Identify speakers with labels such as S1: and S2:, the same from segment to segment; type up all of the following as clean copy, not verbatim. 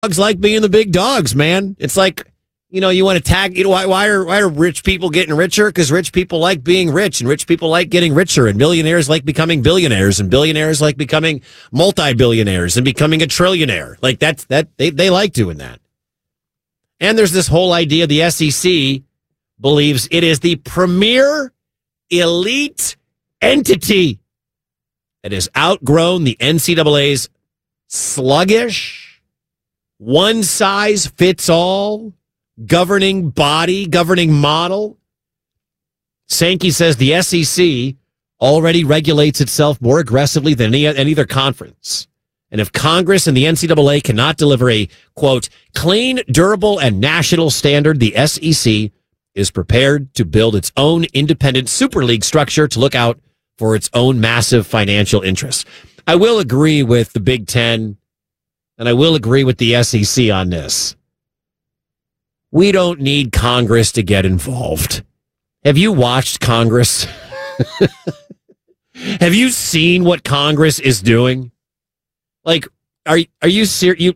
S1: Dogs like being the big dogs, man. It's like, you want to tag, why are rich people getting richer? Because rich people like being rich, and rich people like getting richer, and millionaires like becoming billionaires, and billionaires like becoming multi-billionaires and becoming a trillionaire. Like they like doing that. And there's this whole idea the SEC believes it is the premier elite entity that has outgrown the NCAA's sluggish, one-size-fits-all governing body, governing model. Sankey says the SEC already regulates itself more aggressively than any other conference. And if Congress and the NCAA cannot deliver a, quote, clean, durable, and national standard, the SEC is prepared to build its own independent Super League structure to look out for its own massive financial interests. I will agree with the Big Ten, and I will agree with the SEC on this. We don't need Congress to get involved. Have you watched Congress? Have you seen what Congress is doing? Like, are you serious?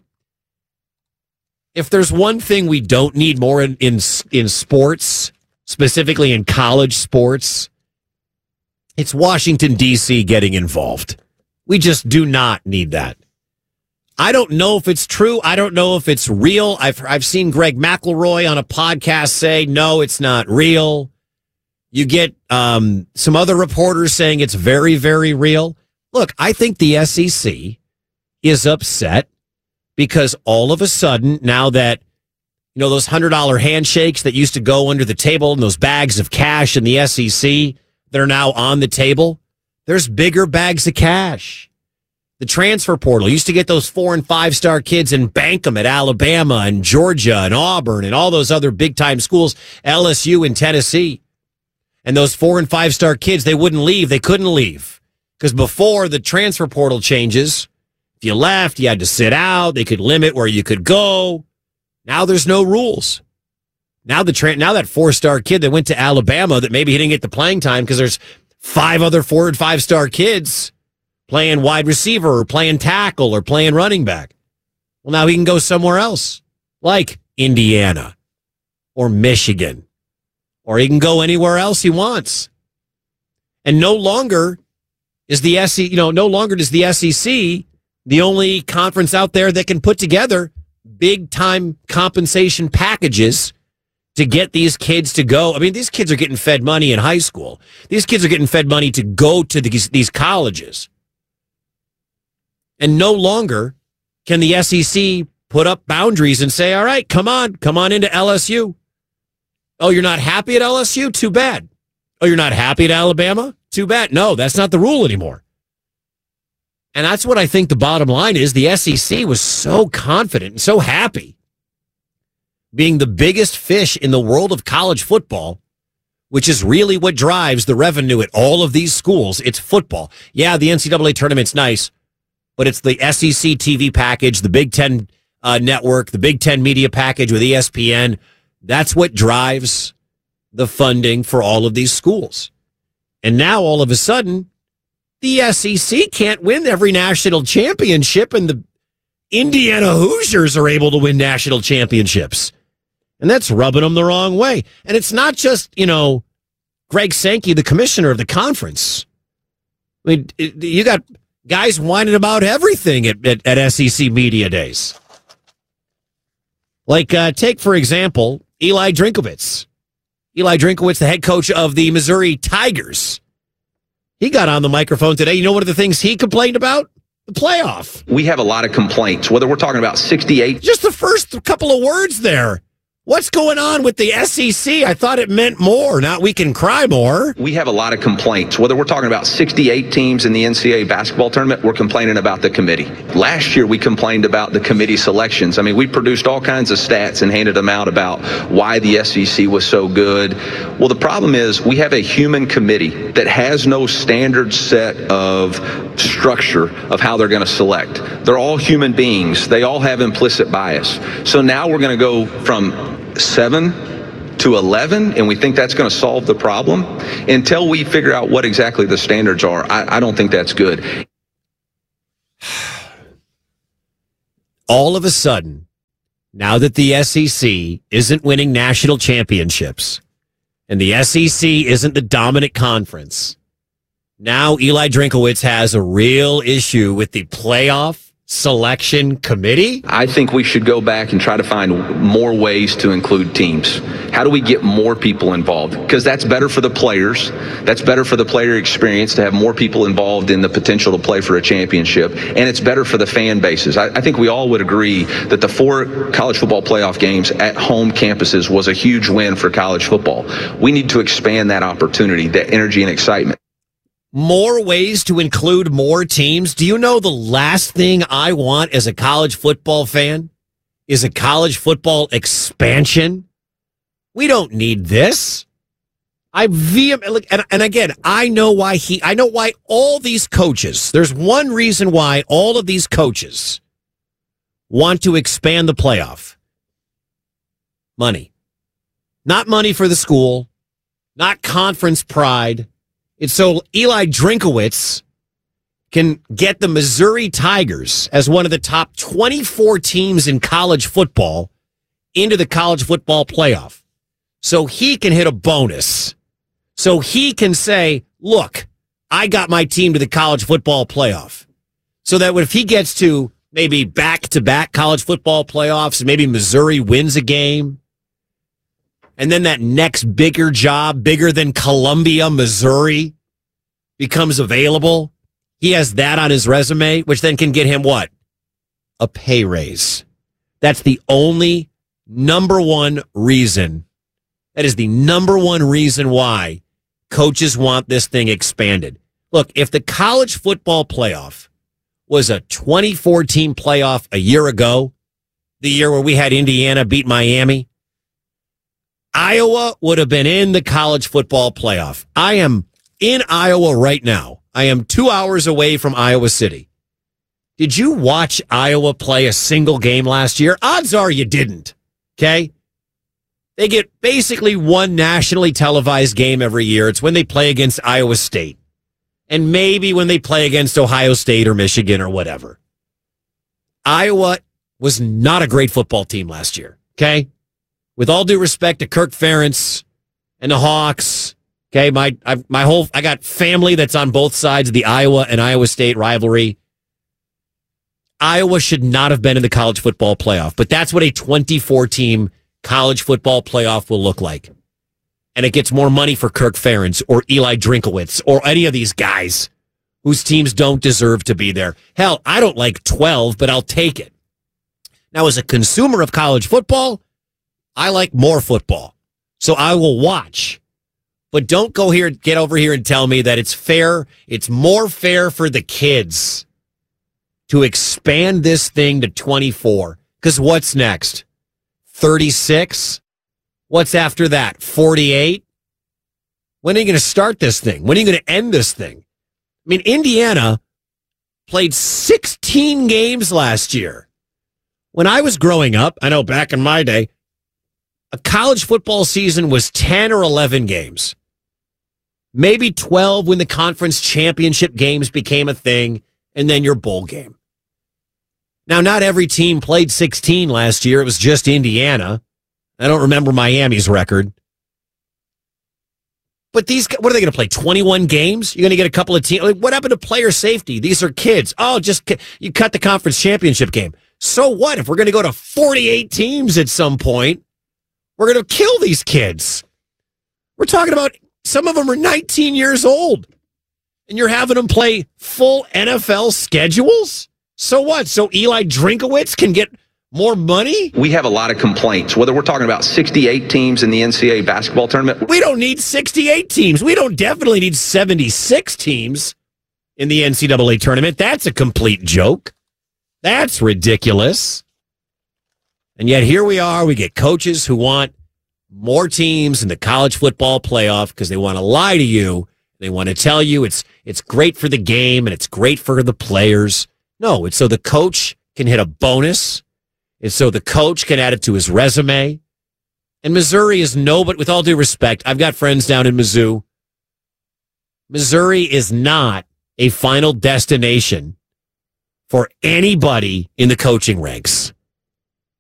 S1: If there's one thing we don't need more in sports, specifically in college sports, it's Washington, D.C. getting involved. We just do not need that. I don't know if it's true. I don't know if it's real. I've seen Greg McElroy on a podcast say, no, it's not real. You get some other reporters saying it's very, very real. Look, I think the SEC is upset because all of a sudden, now that, those $100 handshakes that used to go under the table and those bags of cash in the SEC that are now on the table, there's bigger bags of cash. The transfer portal used to get those 4- and 5-star kids and bank them at Alabama and Georgia and Auburn and all those other big-time schools, LSU and Tennessee. And those 4- and 5-star kids, they wouldn't leave. They couldn't leave. Because before the transfer portal changes, if you left, you had to sit out. They could limit where you could go. Now there's no rules. Now that 4-star kid that went to Alabama that maybe he didn't get the playing time because there's 5 other 4- and 5-star kids playing wide receiver or playing tackle or playing running back. Well, now he can go somewhere else, like Indiana or Michigan, or he can go anywhere else he wants. And no longer is the SEC, no longer does the SEC, the only conference out there that can put together big time compensation packages to get these kids to go. I mean, these kids are getting fed money in high school. These kids are getting fed money to go to these colleges. And no longer can the SEC put up boundaries and say, all right, come on into LSU. Oh, you're not happy at LSU? Too bad. Oh, you're not happy at Alabama? Too bad. No, that's not the rule anymore. And that's what I think the bottom line is. The SEC was so confident and so happy being the biggest fish in the world of college football, which is really what drives the revenue at all of these schools. It's football. Yeah, the NCAA tournament's nice, but it's the SEC TV package, the Big Ten network, the Big Ten media package with ESPN. That's what drives the funding for all of these schools. And now all of a sudden, the SEC can't win every national championship, and the Indiana Hoosiers are able to win national championships. And that's rubbing them the wrong way. And it's not just, Greg Sankey, the commissioner of the conference. I mean, you got guys whining about everything at SEC Media Days. Like, take, for example, Eli Drinkwitz. Eli Drinkwitz, the head coach of the Missouri Tigers. He got on the microphone today. You know one of the things he complained about? The playoff.
S2: We have a lot of complaints, whether we're talking about 68.
S1: Just the first couple of words there. What's going on with the SEC? I thought it meant more, not we can cry more.
S2: We have a lot of complaints, whether we're talking about 68 teams in the NCAA basketball tournament, we're complaining about the committee. Last year, we complained about the committee selections. I mean, we produced all kinds of stats and handed them out about why the SEC was so good. Well, the problem is we have a human committee that has no standard set of structure of how they're going to select. They're all human beings. They all have implicit bias. So now we're going to go from 7 to 11, and we think that's going to solve the problem. Until we figure out what exactly the standards are, I don't think that's good.
S1: All of a sudden, now that the SEC isn't winning national championships and the SEC isn't the dominant conference, now Eli Drinkowitz has a real issue with the playoff selection committee?
S2: I think we should go back and try to find more ways to include teams. How do we get more people involved? Because that's better for the players. That's better for the player experience to have more people involved in the potential to play for a championship. And it's better for the fan bases. I think we all would agree that the 4 college football playoff games at home campuses was a huge win for college football. We need to expand that opportunity, that energy and excitement.
S1: More ways to include more teams. Do you know the last thing I want as a college football fan is a college football expansion? We don't need this. I vehemently, and again, I know why all these coaches, there's one reason why all of these coaches want to expand the playoff. Money. Not money for the school, not conference pride. It's so Eli Drinkowitz can get the Missouri Tigers as one of the top 24 teams in college football into the college football playoff. So he can hit a bonus. So he can say, look, I got my team to the college football playoff. So that if he gets to maybe back-to-back college football playoffs, maybe Missouri wins a game, and then that next bigger job, bigger than Columbia, Missouri, becomes available. He has that on his resume, which then can get him what? A pay raise. That's the only number one reason. That is the number one reason why coaches want this thing expanded. Look, if the college football playoff was a 24-team playoff a year ago, the year where we had Indiana beat Miami, Iowa would have been in the college football playoff. I am in Iowa right now. I am 2 hours away from Iowa City. Did you watch Iowa play a single game last year? Odds are you didn't. Okay? They get basically one nationally televised game every year. It's when they play against Iowa State. And maybe when they play against Ohio State or Michigan or whatever. Iowa was not a great football team last year. Okay? With all due respect to Kirk Ferentz and the Hawks, okay, I got family that's on both sides of the Iowa and Iowa State rivalry. Iowa should not have been in the college football playoff, but that's what a 24-team college football playoff will look like. And it gets more money for Kirk Ferentz or Eli Drinkowitz or any of these guys whose teams don't deserve to be there. Hell, I don't like 12, but I'll take it. Now, as a consumer of college football, I like more football, so I will watch. But don't get over here and tell me that it's fair. It's more fair for the kids to expand this thing to 24. Because what's next? 36? What's after that? 48? When are you going to start this thing? When are you going to end this thing? I mean, Indiana played 16 games last year. When I was growing up, I know back in my day, a college football season was 10 or 11 games. Maybe 12 when the conference championship games became a thing, and then your bowl game. Now, not every team played 16 last year. It was just Indiana. I don't remember Miami's record. But what are they going to play, 21 games? You're going to get a couple of teams. Like, what happened to player safety? These are kids. Oh, you cut the conference championship game. So what? If we're going to go to 48 teams at some point, we're going to kill these kids. We're talking about some of them are 19 years old. And you're having them play full NFL schedules? So what? So Eli Drinkowitz can get more money?
S2: We have a lot of complaints, whether we're talking about 68 teams in the NCAA basketball tournament.
S1: We don't need 68 teams. We don't definitely need 76 teams in the NCAA tournament. That's a complete joke. That's ridiculous. And yet here we are. We get coaches who want more teams in the college football playoff because they want to lie to you. They want to tell you it's great for the game and it's great for the players. No, it's so the coach can hit a bonus. It's so the coach can add it to his resume. And Missouri is but with all due respect, I've got friends down in Mizzou. Missouri is not a final destination for anybody in the coaching ranks.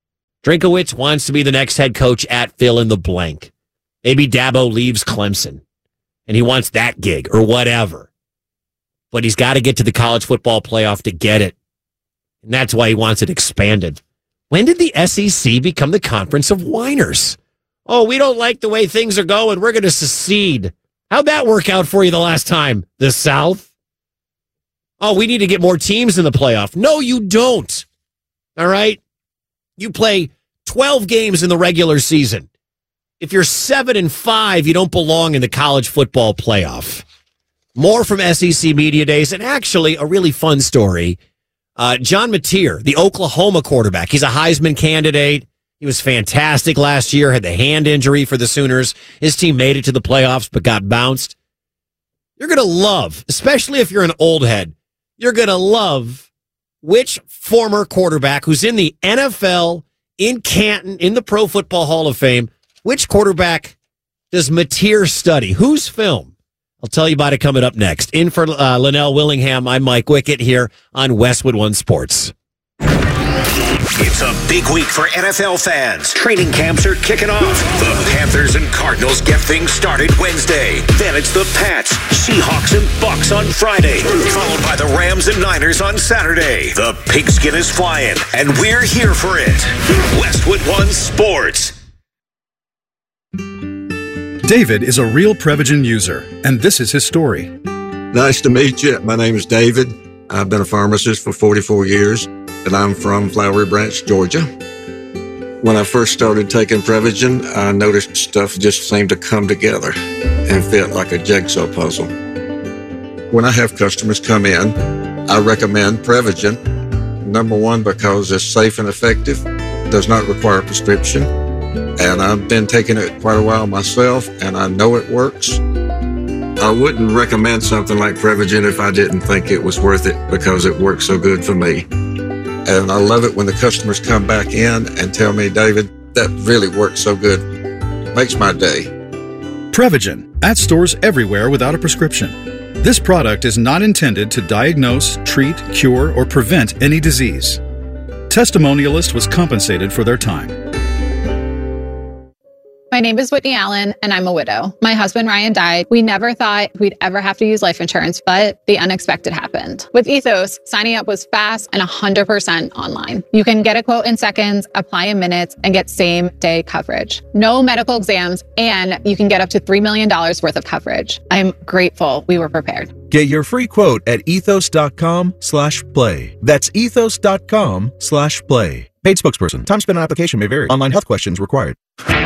S1: Drinkowitz wants to be the next head coach at fill in the blank. Maybe Dabo leaves Clemson and he wants that gig or whatever. But he's got to get to the college football playoff to get it. And that's why he wants it expanded. When did the SEC become the conference of whiners? Oh, we don't like the way things are going. We're going to secede. How'd that work out for you the last time? The South? Oh, we need to get more teams in the playoff. No, you don't. All right? You play 12 games in the regular season. If you're 7-5, you don't belong in the college football playoff. More from SEC Media Days, and actually a really fun story. John Mateer, the Oklahoma quarterback, he's a Heisman candidate. He was fantastic last year, had the hand injury for the Sooners. His team made it to the playoffs, but got bounced. You're going to love, especially if you're an old head, you're going to love which former quarterback who's in the NFL, in Canton, in the Pro Football Hall of Fame, which quarterback does Mateer study? Whose film? I'll tell you about it coming up next. In for Linnell Willingham, I'm Mike Wickett here on Westwood One Sports.
S3: It's a big week for NFL fans. Training camps are kicking off. The Panthers and Cardinals get things started Wednesday. Then it's the Pats, Seahawks, and Bucks on Friday, followed by the Rams and Niners on Saturday. The pigskin is flying, and we're here for it. Westwood One Sports.
S4: David is a real Prevagen user, and this is his story.
S5: Nice to meet you. My name is David. I've been a pharmacist for 44 years, and I'm from Flowery Branch, Georgia. When I first started taking Prevagen, I noticed stuff just seemed to come together and fit like a jigsaw puzzle. When I have customers come in, I recommend Prevagen. Number one, because it's safe and effective, does not require a prescription. And I've been taking it quite a while myself, and I know it works. I wouldn't recommend something like Prevagen if I didn't think it was worth it because it works so good for me. And I love it when the customers come back in and tell me, David, that really works so good. Makes my day.
S4: Prevagen, at stores everywhere without a prescription. This product is not intended to diagnose, treat, cure, or prevent any disease. Testimonialist was compensated for their time.
S6: My name is Whitney Allen, and I'm a widow. My husband, Ryan, died. We never thought we'd ever have to use life insurance, but the unexpected happened. With Ethos, signing up was fast and 100% online. You can get a quote in seconds, apply in minutes, and get same-day coverage. No medical exams, and you can get up to $3 million worth of coverage. I'm grateful we were prepared.
S7: Get your free quote at ethos.com/play. That's ethos.com/play. Paid spokesperson. Time spent on application may vary. Online health questions required.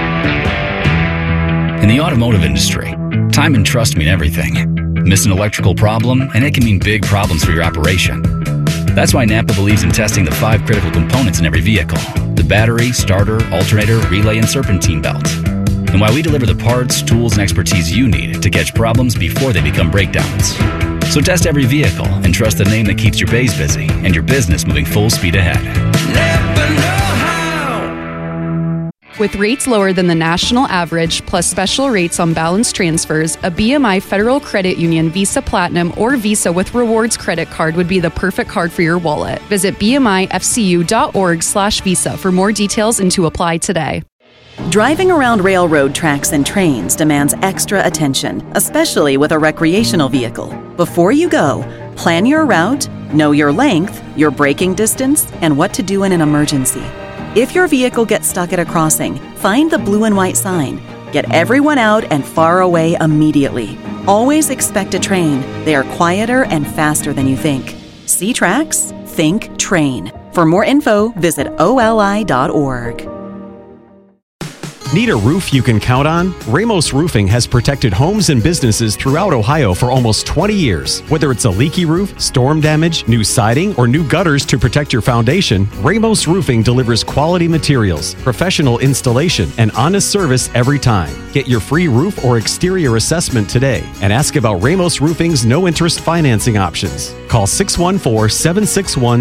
S8: In the automotive industry, time and trust mean everything. Miss an electrical problem, and it can mean big problems for your operation. That's why Napa believes in testing the 5 critical components in every vehicle: the battery, starter, alternator, relay, and serpentine belt. And why we deliver the parts, tools, and expertise you need to catch problems before they become breakdowns. So test every vehicle and trust the name that keeps your bays busy and your business moving full speed ahead. Napa know-how.
S9: With rates lower than the national average, plus special rates on balance transfers, a BMI Federal Credit Union Visa Platinum or Visa with Rewards credit card would be the perfect card for your wallet. Visit bmifcu.org/visa for more details and to apply today.
S10: Driving around railroad tracks and trains demands extra attention, especially with a recreational vehicle. Before you go, plan your route, know your length, your braking distance, and what to do in an emergency. If your vehicle gets stuck at a crossing, find the blue and white sign. Get everyone out and far away immediately. Always expect a train. They are quieter and faster than you think. See tracks? Think train. For more info, visit oli.org.
S11: Need a roof you can count on? Ramos Roofing has protected homes and businesses throughout Ohio for almost 20 years. Whether it's a leaky roof, storm damage, new siding, or new gutters to protect your foundation, Ramos Roofing delivers quality materials, professional installation, and honest service every time. Get your free roof or exterior assessment today and ask about Ramos Roofing's no-interest financing options. Call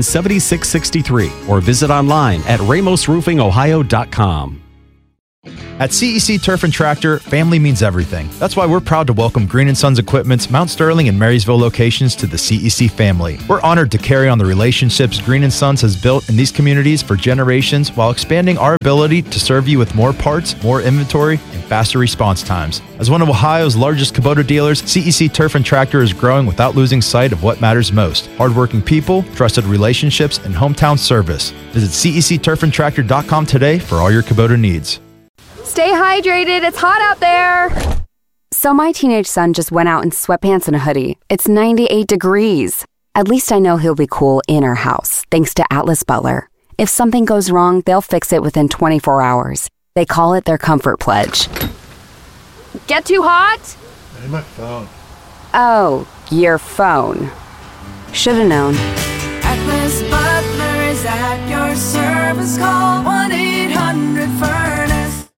S11: 614-761-7663 or visit online at ramosroofingohio.com.
S7: At CEC Turf and Tractor, family means everything. That's why we're proud to welcome Green & Sons Equipment's Mount Sterling and Marysville locations to the CEC family. We're honored to carry on the relationships Green & Sons has built in these communities for generations while expanding our ability to serve you with more parts, more inventory, and faster response times. As one of Ohio's largest Kubota dealers, CEC Turf and Tractor is growing without losing sight of what matters most: hardworking people, trusted relationships, and hometown service. Visit CECTurfandTractor.com today for all your Kubota needs.
S12: Stay hydrated. It's hot out there. So my teenage son just went out in sweatpants and a hoodie. It's 98 degrees. At least I know he'll be cool in our house, thanks to Atlas Butler. If something goes wrong, they'll fix it within 24 hours. They call it their comfort pledge. Get too hot?
S13: Hey, my phone.
S12: Oh, your phone. Should've known.
S14: Atlas Butler is at your service. Call 1-800-FURNACE.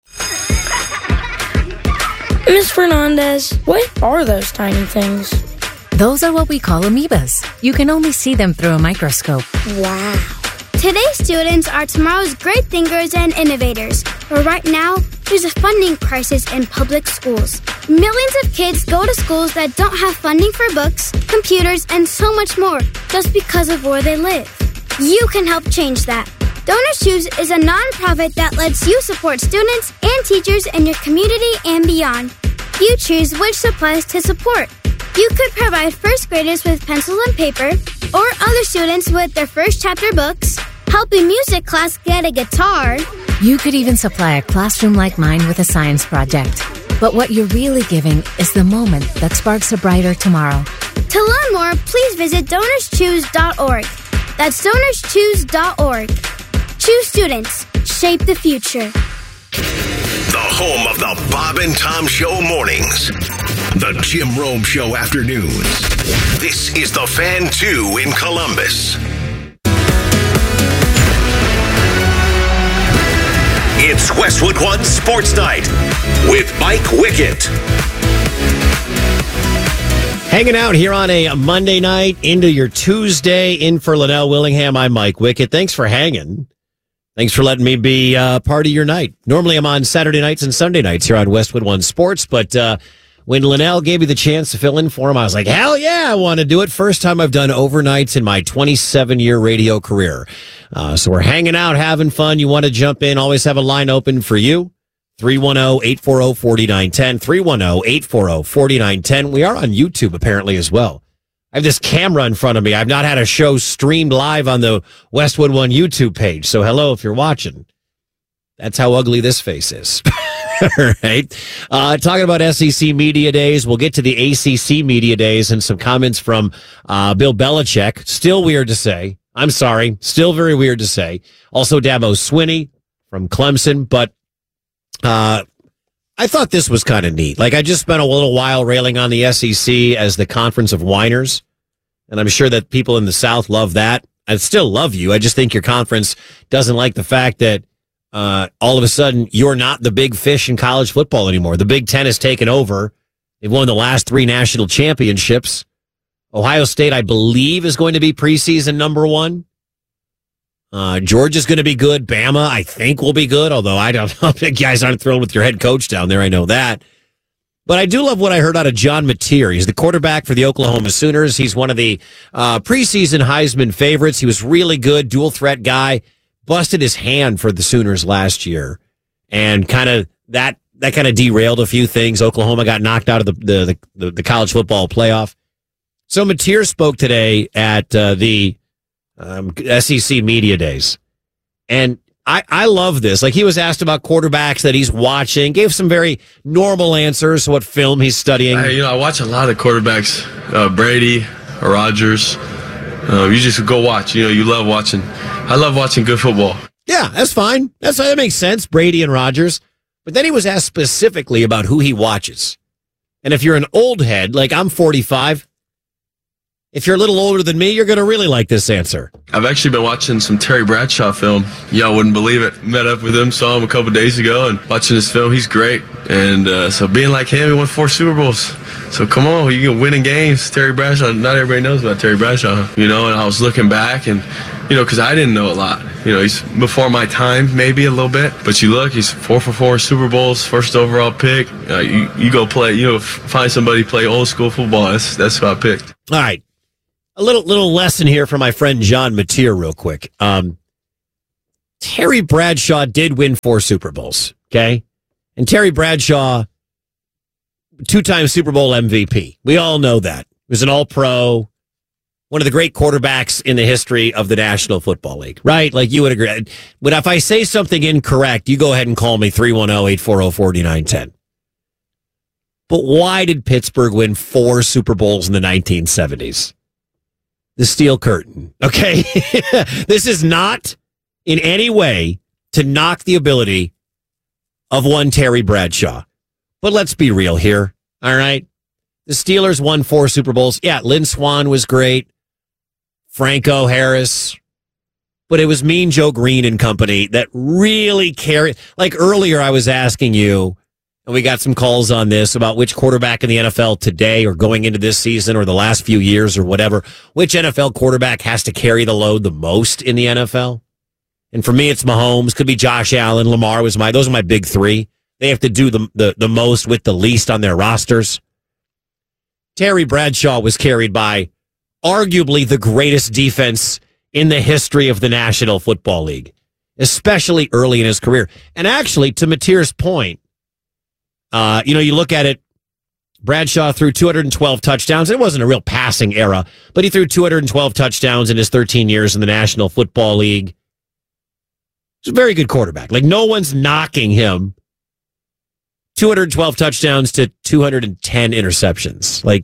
S15: Ms. Fernandez, what are those tiny things?
S16: Those are what we call amoebas. You can only see them through a microscope.
S15: Wow.
S17: Today's students are tomorrow's great thinkers and innovators. But right now, there's a funding crisis in public schools. Millions of kids go to schools that don't have funding for books, computers, and so much more just because of where they live. You can help change that. Donors Choose is a nonprofit that lets you support students and teachers in your community and beyond. You choose which supplies to support. You could provide first graders with pencil and paper, or other students with their first chapter books, help a music class get a guitar.
S16: You could even supply a classroom like mine with a science project. But what you're really giving is the moment that sparks a brighter tomorrow.
S17: To learn more, please visit DonorsChoose.org. That's DonorsChoose.org. Choose students. Shape the future.
S3: The home of the Bob and Tom Show mornings. The Jim Rome Show afternoons. This is the Fan 2 in Columbus. It's Westwood One Sports Night with Mike Wickett.
S1: Hanging out here on a Monday night into your Tuesday. In for Linnell Willingham, I'm Mike Wickett. Thanks for hanging. Thanks for letting me be part of your night. Normally I'm on Saturday nights and Sunday nights here on Westwood One Sports, but when Linnell gave me the chance to fill in for him, I was like, hell yeah, I want to do it. First time I've done overnights in my 27-year radio career. So we're hanging out, having fun. You want to jump in, always have a line open for you. 310-840-4910, 310-840-4910. We are on YouTube apparently as well. I have this camera in front of me. I've not had a show streamed live on the Westwood One YouTube page. So hello if you're watching. That's how ugly this face is. Right. Talking about SEC Media Days, we'll get to the ACC Media Days and some comments from Bill Belichick. Still weird to say. I'm sorry. Still very weird to say. Also Dabo Swinney from Clemson. But I thought this was kind of neat. Like, I just spent a little while railing on the SEC as the conference of whiners. And I'm sure that people in the South love that. I still love you. I just think your conference doesn't like the fact that all of a sudden you're not the big fish in college football anymore. The Big Ten has taken over. They've won the last 3 national championships. Ohio State, I believe, is going to be preseason number 1. Georgia's going to be good. Bama, I think, will be good, although I don't know. You guys aren't thrilled with your head coach down there. I know that. But I do love what I heard out of John Mateer. He's the quarterback for the Oklahoma Sooners. He's one of the preseason Heisman favorites. He was really good, dual threat guy. Busted his hand for the Sooners last year. And kind of that kind of derailed a few things. Oklahoma got knocked out of the college football playoff. So Mateer spoke today at the SEC Media Days. And I love this. Like, he was asked about quarterbacks that he's watching, gave some very normal answers to what film he's studying.
S18: I watch a lot of quarterbacks, Brady, Rodgers. You just go watch. You love watching. I love watching good football.
S1: Yeah, that's fine. That makes sense, Brady and Rodgers. But then he was asked specifically about who he watches. And if you're an old head, like I'm 45, if you're a little older than me, you're going to really like this answer.
S18: I've actually been watching some Terry Bradshaw film. Y'all wouldn't believe it. Met up with him, saw him a couple days ago, and watching his film, he's great. And so being like him, he won 4 Super Bowls. So come on, you can win in games. Terry Bradshaw, not everybody knows about Terry Bradshaw, and I was looking back, and because I didn't know a lot. He's before my time, maybe a little bit. But you look, he's 4 for 4 Super Bowls, first overall pick. You go play, find somebody play old school football. That's who I picked.
S1: All right. A little lesson here from my friend John Mateer real quick. Terry Bradshaw did win 4 Super Bowls, okay? And Terry Bradshaw, 2-time Super Bowl MVP. We all know that. He was an all-pro, one of the great quarterbacks in the history of the National Football League, right? Like, you would agree. But if I say something incorrect, you go ahead and call me 310-840-4910. But why did Pittsburgh win 4 Super Bowls in the 1970s? The Steel Curtain, okay? This is not in any way to knock the ability of one Terry Bradshaw. But let's be real here, all right? The Steelers won 4 Super Bowls. Yeah, Lynn Swann was great. Franco Harris. But it was Mean Joe Green and company that really carried. Like earlier, I was asking you, and we got some calls on this, about which quarterback in the NFL today or going into this season or the last few years or whatever, which NFL quarterback has to carry the load the most in the NFL. And for me, it's Mahomes. Could be Josh Allen. Lamar was those are my big 3. They have to do the most with the least on their rosters. Terry Bradshaw was carried by arguably the greatest defense in the history of the National Football League, especially early in his career. And actually, to Mateer's point, you look at it, Bradshaw threw 212 touchdowns. It wasn't a real passing era, but he threw 212 touchdowns in his 13 years in the National Football League. He's a very good quarterback. Like, no one's knocking him. 212 touchdowns to 210 interceptions. Like,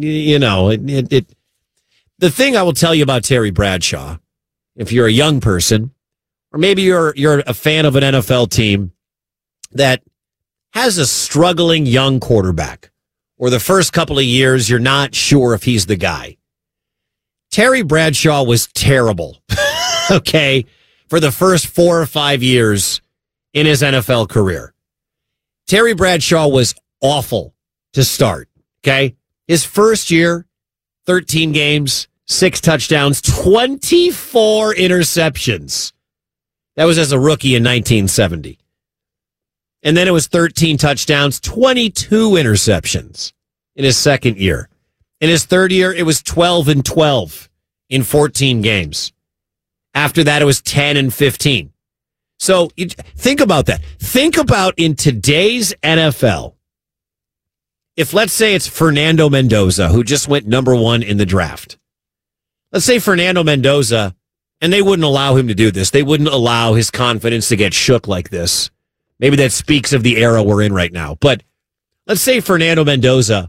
S1: the thing I will tell you about Terry Bradshaw, if you're a young person, or maybe you're a fan of an NFL team that has a struggling young quarterback, or the first couple of years you're not sure if he's the guy. Terry Bradshaw was terrible, okay, for the first 4 or 5 years in his NFL career. Terry Bradshaw was awful to start, okay? His first year, 13 games, 6 touchdowns, 24 interceptions. That was as a rookie in 1970. And then it was 13 touchdowns, 22 interceptions in his second year. In his third year, it was 12-12 in 14 games. After that, it was 10-15. So think about that. Think about in today's NFL, if let's say it's Fernando Mendoza, who just went number 1 in the draft. Let's say Fernando Mendoza, and they wouldn't allow him to do this. They wouldn't allow his confidence to get shook like this. Maybe that speaks of the era we're in right now. But let's say Fernando Mendoza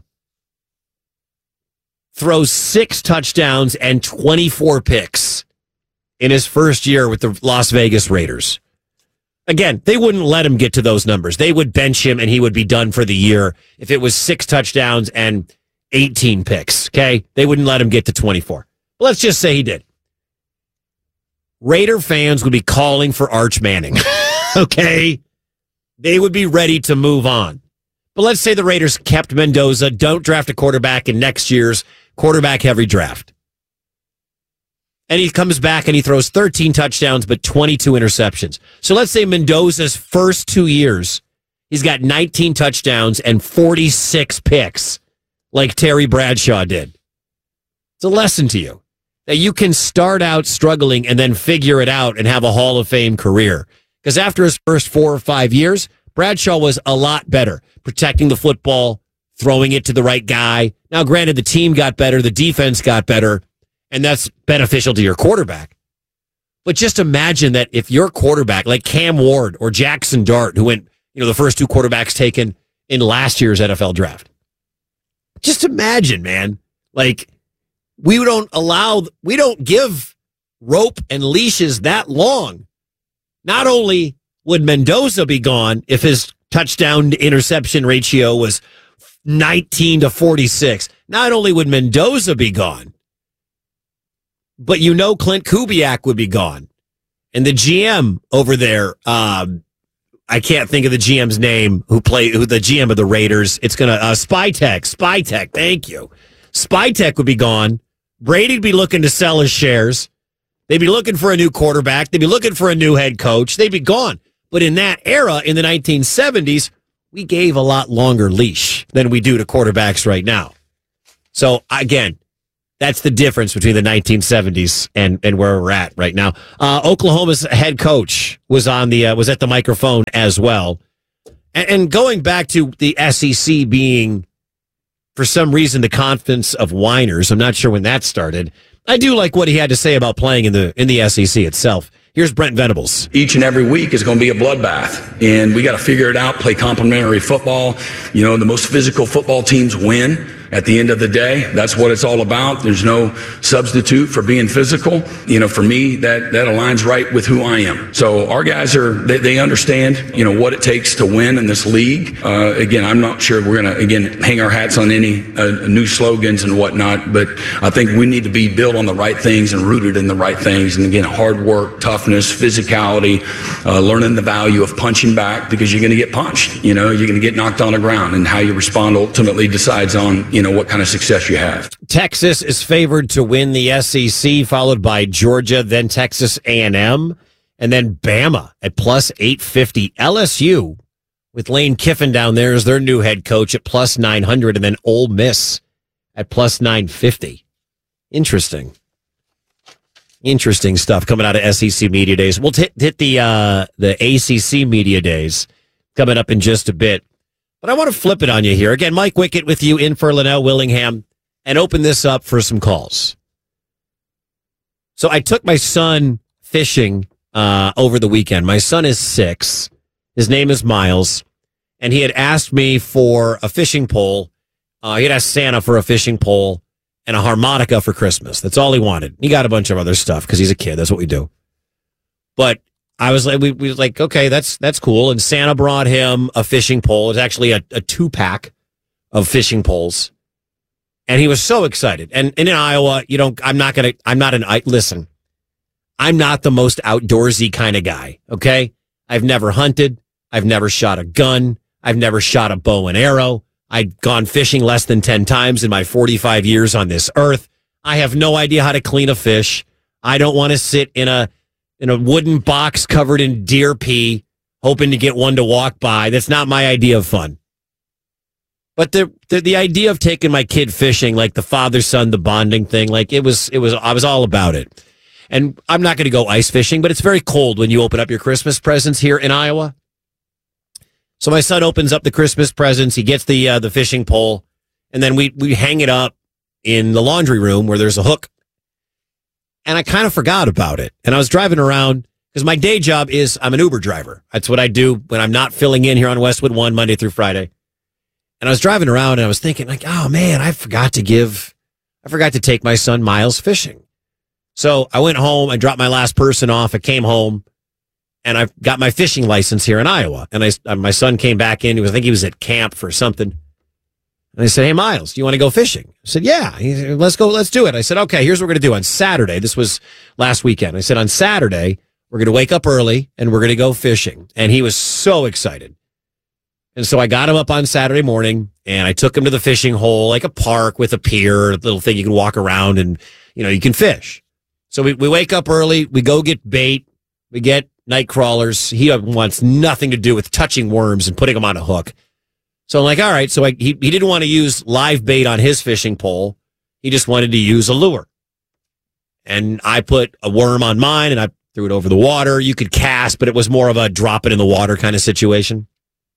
S1: throws 6 touchdowns and 24 picks in his first year with the Las Vegas Raiders. Again, they wouldn't let him get to those numbers. They would bench him and he would be done for the year if it was 6 touchdowns and 18 picks, okay? They wouldn't let him get to 24. But let's just say he did. Raider fans would be calling for Arch Manning, okay? They would be ready to move on. But let's say the Raiders kept Mendoza, don't draft a quarterback in next year's quarterback-heavy draft. And he comes back and he throws 13 touchdowns, but 22 interceptions. So let's say Mendoza's first 2 years, he's got 19 touchdowns and 46 picks, like Terry Bradshaw did. It's a lesson to you that you can start out struggling and then figure it out and have a Hall of Fame career. Because after his first 4 or 5 years, Bradshaw was a lot better, protecting the football, throwing it to the right guy. Now, granted, the team got better, the defense got better, and that's beneficial to your quarterback. But just imagine that if your quarterback, like Cam Ward or Jackson Dart, who went, the first 2 quarterbacks taken in last year's NFL draft. Just imagine, man. Like, we don't give rope and leashes that long. Not only would Mendoza be gone if his touchdown to interception ratio was 19-46, not only would Mendoza be gone, but Clint Kubiak would be gone. And the GM over there, I can't think of the GM's name, who the GM of the Raiders. It's going to, Spytek, thank you. Spytek would be gone. Brady'd be looking to sell his shares. They'd be looking for a new quarterback. They'd be looking for a new head coach. They'd be gone. But in that era, in the 1970s, we gave a lot longer leash than we do to quarterbacks right now. So, again, that's the difference between the 1970s and where we're at right now. Oklahoma's head coach was at the microphone as well. And going back to the SEC being, for some reason, the conference of whiners, I'm not sure when that started. I do like what he had to say about playing in the SEC itself. Here's Brent Venables.
S13: Each and every week is going to be a bloodbath, and we got to figure it out, play complementary football. The most physical football teams win. At the end of the day, that's what it's all about. There's no substitute for being physical. For me, that aligns right with who I am. So our guys they understand, what it takes to win in this league. Again, I'm not sure we're going to, hang our hats on any new slogans and whatnot, but I think we need to be built on the right things and rooted in the right things. And again, hard work, toughness, physicality, learning the value of punching back, because you're going to get punched. You're going to get knocked on the ground, and how you respond ultimately decides on, what kind of success you have.
S1: Texas is favored to win the SEC, followed by Georgia, then Texas A&M, and then Bama at plus 850. LSU, with Lane Kiffin down there as their new head coach, at plus 900, and then Ole Miss at plus 950. Interesting stuff coming out of SEC Media Days. We'll hit the ACC Media Days coming up in just a bit. But I want to flip it on you here. Again, Mike Wickett with you in for Linnell Willingham, and open this up for some calls. So I took my son fishing over the weekend. My son is 6. His name is Miles, and he had asked me for a fishing pole. He had asked Santa for a fishing pole and a harmonica for Christmas. That's all he wanted. He got a bunch of other stuff because he's a kid. That's what we do. But I was like, we was like, okay, that's cool. And Santa brought him a fishing pole. It's actually a 2-pack of fishing poles. And he was so excited. And in Iowa, I'm not the most outdoorsy kind of guy. Okay. I've never hunted. I've never shot a gun. I've never shot a bow and arrow. I've gone fishing less than 10 times in my 45 years on this earth. I have no idea how to clean a fish. I don't want to sit in a wooden box covered in deer pee, hoping to get one to walk by. That's not my idea of fun. But the idea of taking my kid fishing, like the father-son, the bonding thing, like I was all about it. And I'm not going to go ice fishing, but it's very cold when you open up your Christmas presents here in Iowa. So my son opens up the Christmas presents. He gets the fishing pole, and then we hang it up in the laundry room where there's a hook. And I kind of forgot about it. And I was driving around because my day job is I'm an Uber driver. That's what I do when I'm not filling in here on Westwood One Monday through Friday. And I was driving around and I was thinking like, oh man, I forgot to take my son Miles fishing. So I went home, I dropped my last person off. I came home and I got my fishing license here in Iowa. And my son came back in. I think he was at camp for something. And I said, hey, Miles, do you want to go fishing? I said, yeah. He said, let's go. Let's do it. I said, okay, here's what we're going to do on Saturday. This was last weekend. I said, on Saturday, we're going to wake up early and we're going to go fishing. And he was so excited. And so I got him up on Saturday morning and I took him to the fishing hole, like a park with a pier, a little thing you can walk around and, you can fish. So we wake up early. We go get bait. We get night crawlers. He wants nothing to do with touching worms and putting them on a hook. So I'm like, all right. So he didn't want to use live bait on his fishing pole. He just wanted to use a lure. And I put a worm on mine and I threw it over the water. You could cast, but it was more of a drop it in the water kind of situation.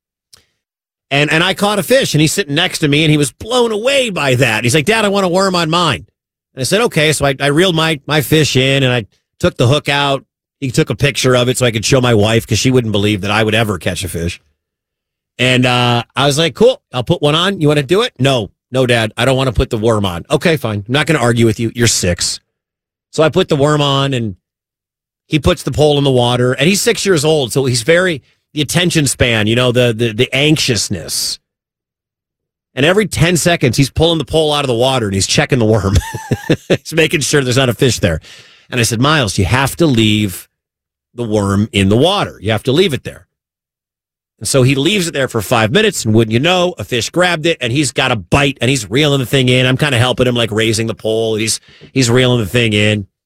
S1: And I caught a fish and he's sitting next to me and he was blown away by that. He's like, Dad, I want a worm on mine. And I said, okay. So I reeled my fish in and I took the hook out. He took a picture of it so I could show my wife because she wouldn't believe that I would ever catch a fish. And I was like, cool, I'll put one on. You want to do it? No, Dad, I don't want to put the worm on. Okay, fine. I'm not going to argue with you. You're 6. So I put the worm on and he puts the pole in the water and he's 6 years old. So he's the attention span, the anxiousness. And every 10 seconds, he's pulling the pole out of the water and he's checking the worm. He's making sure there's not a fish there. And I said, Miles, you have to leave the worm in the water. You have to leave it there. And so he leaves it there for 5 minutes, and wouldn't you know, a fish grabbed it, and he's got a bite, and he's reeling the thing in. I'm kind of helping him, like raising the pole. He's reeling the thing in.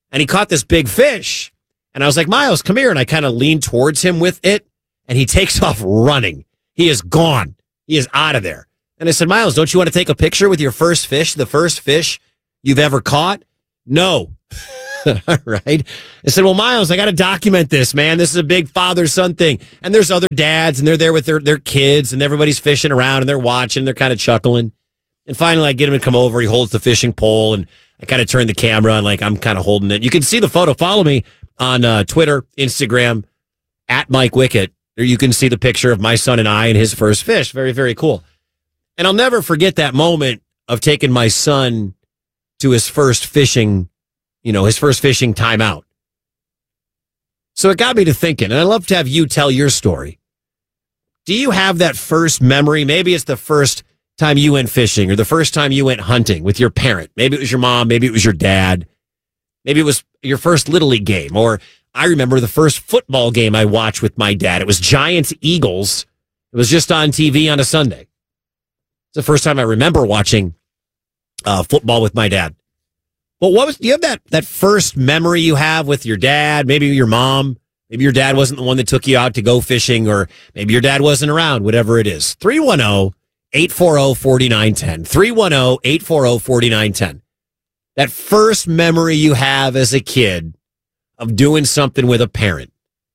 S1: and he caught this big fish. And I was like, Miles, come here. And I kind of leaned towards him with it, and he takes off running. He is gone. He is out of there. And I said, Miles, don't you want to take a picture with your first fish, the first fish you've ever caught? No. All right. I said, well, Miles, I got to document this, man. This is a big father-son thing. And there's other dads, and they're there with their kids, and everybody's fishing around, and they're watching. They're kind of chuckling. And finally, I get him to come over. He holds the fishing pole, and I kind of turn the camera on, like I'm kind of holding it. You can see the photo. Follow me on Twitter, Instagram, at Mike Wickett. There you can see the picture of my son and I and his first fish. Very, very cool. And I'll never forget that moment of taking my son to his first fishing, his first fishing time out. So it got me to thinking, and I'd love to have you tell your story. Do you have that first memory? Maybe it's the first time you went fishing or the first time you went hunting with your parent. Maybe it was your mom. Maybe it was your dad. Maybe it was your first Little League game. Or I remember the first football game I watched with my dad. It was Giants-Eagles. It was just on TV on a Sunday. It's the first time I remember watching football with my dad. But do you have that first memory you have with your dad? Maybe your mom. Maybe your dad wasn't the one that took you out to go fishing, or maybe your dad wasn't around, whatever it is. 310-840-4910. 310-840-4910. That first memory you have as a kid of doing something with a parent.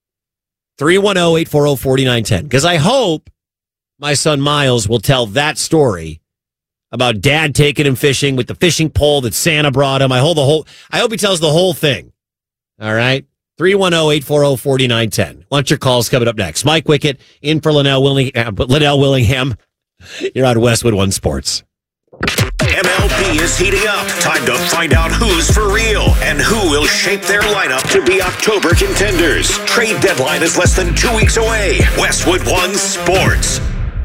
S1: 310-840-4910. Because I hope my son Miles will tell that story about dad taking him fishing with the fishing pole that Santa brought him. I hope he tells the whole thing. All right. 310-840-4910. Lunch your calls coming up next. Mike Wickett in for Linnell Willingham. You're on Westwood One Sports.
S3: MLB is heating up. Time to find out who's for real and who will shape their lineup to be October contenders. Trade deadline is less than 2 weeks away. Westwood One Sports.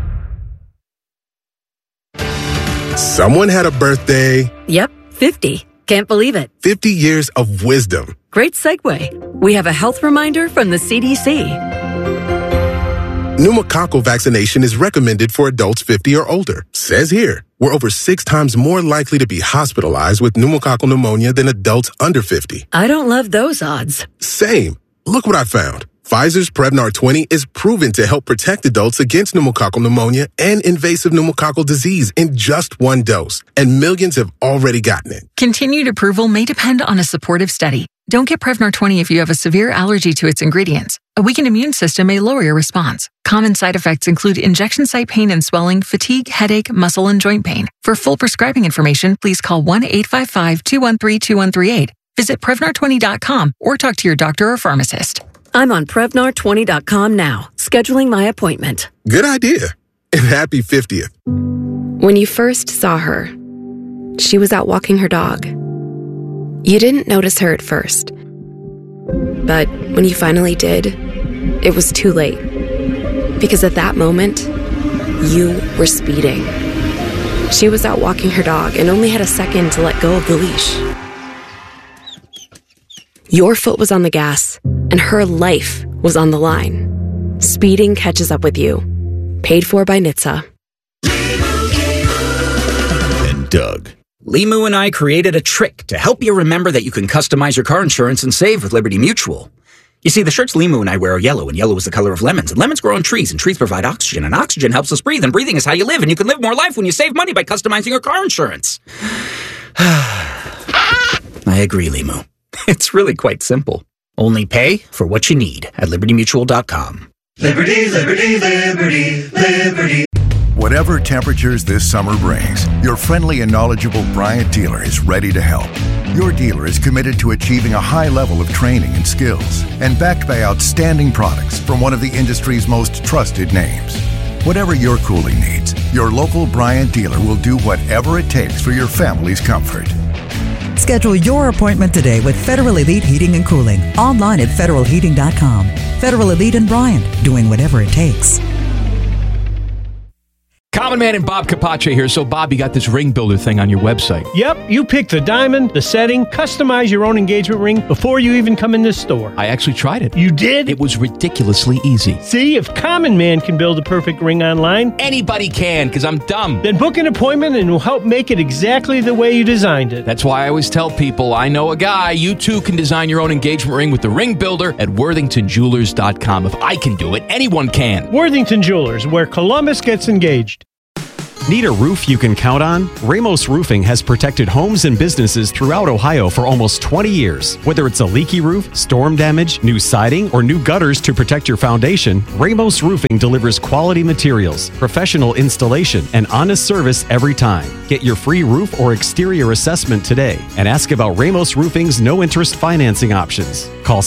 S19: Someone had a birthday.
S20: Yep, 50. Can't believe it.
S19: 50 years of wisdom.
S20: Great segue. We have a health reminder from the CDC.
S19: Pneumococcal vaccination is recommended for adults 50 or older. Says here, we're over 6 times more likely to be hospitalized with pneumococcal pneumonia than adults under 50.
S20: I don't love those odds.
S19: Same. Look what I found. Pfizer's Prevnar 20 is proven to help protect adults against pneumococcal pneumonia and invasive pneumococcal disease in just 1 dose, and millions have already gotten it.
S21: Continued approval may depend on a supportive study. Don't get Prevnar 20 if you have a severe allergy to its ingredients. A weakened immune system may lower your response. Common side effects include injection site pain and swelling, fatigue, headache, muscle, and joint pain. For full prescribing information, please call 1-855-213-2138. Visit Prevnar20.com or talk to your doctor or pharmacist.
S20: I'm on Prevnar20.com now, scheduling my appointment.
S19: Good idea. And happy 50th.
S22: When you first saw her, she was out walking her dog. You didn't notice her at first. But when you finally did, it was too late. Because at that moment, you were speeding. She was out walking her dog and only had a second to let go of the leash. Your foot was on the gas, and her life was on the line. Speeding catches up with you. Paid for by NHTSA.
S23: And Doug. Limu and I created a trick to help you remember that you can customize your car insurance and save with Liberty Mutual. You see, the shirts Limu and I wear are yellow, and yellow is the color of lemons. And lemons grow on trees, and trees provide oxygen, and oxygen helps us breathe, and breathing is how you live, and you can live more life when you save money by customizing your car insurance. I agree, Limu. It's really quite simple. Only pay for what you need at libertymutual.com.
S24: Liberty, liberty, liberty, liberty.
S25: Whatever temperatures this summer brings, your friendly and knowledgeable Bryant dealer is ready to help. Your dealer is committed to achieving a high level of training and skills, and backed by outstanding products from one of the industry's most trusted names. Whatever your cooling needs, your local Bryant dealer will do whatever it takes for your family's comfort.
S26: Schedule your appointment today with Federal Elite Heating and Cooling. Online at federalheating.com. Federal Elite and Bryant, doing whatever it takes.
S2: Common Man and Bob Capace here. So, Bob, you got this ring builder thing on your website.
S4: Yep, you pick the diamond, the setting, customize your own engagement ring before you even come in this store.
S2: I actually tried it.
S4: You did?
S2: It was ridiculously easy.
S4: See, if Common Man can build a perfect ring online,
S2: anybody can, because I'm dumb.
S4: Then book an appointment and we'll help make it exactly the way you designed it.
S2: That's why I always tell people, I know a guy. You too can design your own engagement ring with the ring builder at WorthingtonJewelers.com. If I can do it, anyone can.
S4: Worthington Jewelers, where Columbus gets engaged.
S11: Need a roof you can count on? Ramos Roofing has protected homes and businesses throughout Ohio for almost 20 years. Whether it's a leaky roof, storm damage, new siding, or new gutters to protect your foundation, Ramos Roofing delivers quality materials, professional installation, and honest service every time. Get your free roof or exterior assessment today and ask about Ramos Roofing's no-interest financing options. Call